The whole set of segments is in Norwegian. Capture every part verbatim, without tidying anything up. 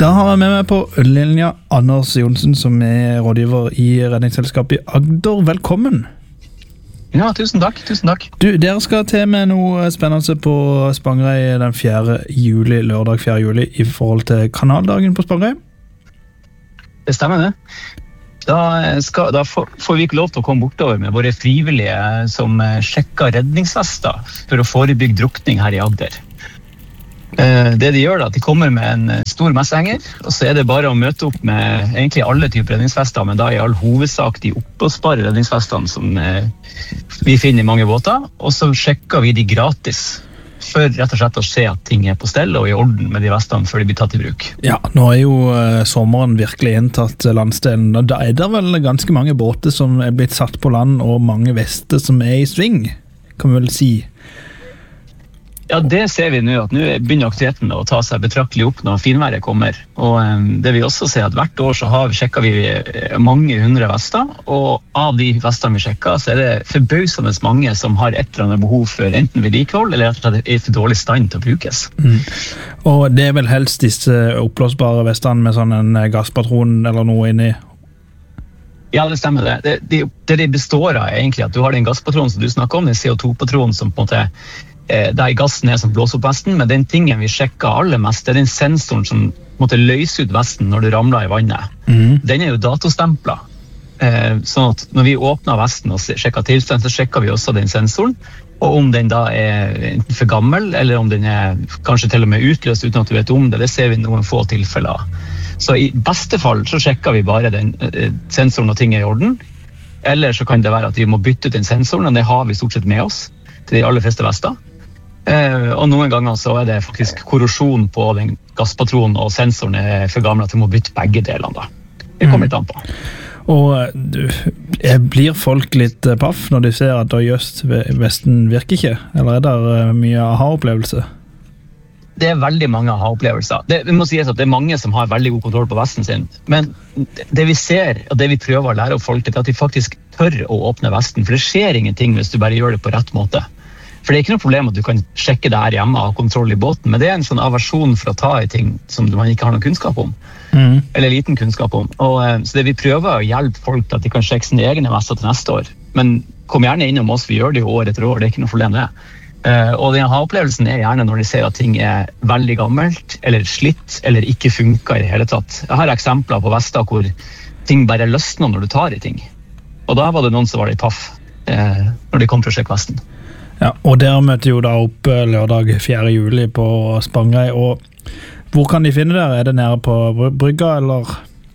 Da har jeg med meg på linja Anders Johnsen, som er rådgiver i Redningsselskapet i Agder. Velkommen. Ja, tusen takk, tusen takk. Du, dere skal til med noe spennende på Spangereid den fjerde juli, lørdag fjerde juli, i forhold til kanaldagen på Spangereid. Det stemmer det. Da, skal, da får, får vi ikke lov til å komme bortover med våre frivillige som sjekker redningsvester for å forebygge drukning her i Agder. Det de gjør da, de kommer med en stor messehenger, og så er det bare å møte opp med egentlig alle typer redningsvester, men da i all hovedsak de oppblåsbare redningsvestene som vi finner i mange båter, og så sjekker vi de gratis for rett og slett å se at ting er på stell og i orden med de vestene før de blir tatt i bruk. Ja, nå er jo uh, sommeren virkelig inntatt landsdelen, og da er det vel ganske mange båter som er blitt satt på land, og mange vester som er i sving, kan vi vel si. Ja, det ser vi nå, at nå begynner aktiviteten å ta seg betraktelig opp når finværet kommer. Og um, det vi også ser at hvert år så har, sjekker vi mange hundre vester, og av de vestene vi sjekker, så er det forbausende mange som har et eller annet behov for enten vedlikehold, eller at det er for dårlig stand til å brukes. Mm. Og det er vel helst disse oppblåsbare vestene med sånn en gasspatron eller noe inni? Ja, det stemmer det. Det, det. det de består av er egentlig at du har den gasspatron som du snakker om, den C O to-patron som på en måte der gassen er som blåser opp vesten, men den tingen vi sjekker aller mest, det er den sensoren som måtte løse ut vesten når du ramler i vannet. Mm. Den er jo datostemplet. Eh, sånn at når vi åpner vesten og sjekker tilstand, så sjekker vi også den sensoren, og om den da er enten for gammel, eller om den er kanskje til og med utløst uten at du vet om det, det ser vi noen få tilfeller. Så i beste fall så sjekker vi bare den eh, sensoren når ting er i orden, eller så kan det være at vi må bytte ut den sensoren, og det har vi stort sett med oss til de aller fleste vester. Eh, og noen ganger så er det faktisk korrosjon på den gasspatronen, og sensoren er for gammel at vi må bytte begge delene da. Det kommer litt an på. Og du, blir folk litt paff når de ser at just vesten virker ikke? Eller er det mye aha-opplevelse? Det er veldig mange aha-opplevelser. Det, det må sies at det er mange som har veldig god kontroll på vesten sin. Men det vi ser, og det vi prøver å lære opp folk til, er at de faktisk tør å åpne vesten. For det skjer ingenting hvis du bare gjør det på rett måte. For det er ikke noe problem at du kan sjekke det her hjemme og ha kontroll i båten, men det er en sånn aversjon for å ta i ting som man ikke har noen kunnskap om. Mm. Eller liten kunnskap om. Og, så det vi prøver å hjelpe folk til at de kan sjekke sine egne vester til neste år. Men kom gjerne innom oss, vi gjør det jo år etter år, det er ikke noe problem det. Og den aha-opplevelsen er gjerne når de ser at ting er veldig gammelt, eller slitt, eller ikke funker i det hele tatt. Jeg har eksempler på vester hvor ting bare løsner når du tar i ting. Og da var det noen som var litt paff eh, når de kom for å sjekke vesten. Ja, og dere møter jo da opp lørdag fjerde juli på Spangereid, og hvor kan de finne dere? Er det nede på brygga, eller?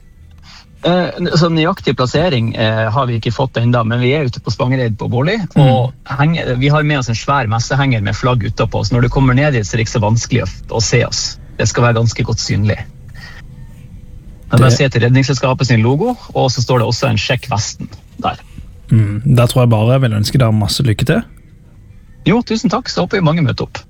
Eh, så nøyaktig plassering eh, har vi ikke fått enda, men vi er ute på Spangereid på Bårli, mm. og henger, vi har med oss en svær messehenger med flagg utapå, så når du kommer ned dit så er det ikke så vanskelig å, å se oss. Det skal være ganske godt synlig. Man bare ser til Redningsselskapet sin logo, og så står det også en sjekk vesten der. Mm, der tror jeg bare jeg vil ønske dere masse lykke til. Jo, tusen takk, så håper vi mange møter opp.